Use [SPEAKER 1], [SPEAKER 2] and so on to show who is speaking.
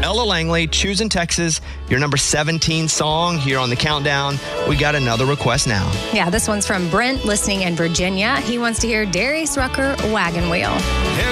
[SPEAKER 1] Ella Langley, Choosing Texas, your number 17 song here on the countdown. We got another request now.
[SPEAKER 2] Yeah, this one's from Brent, listening in Virginia. He wants to hear Darius Rucker, Wagon Wheel.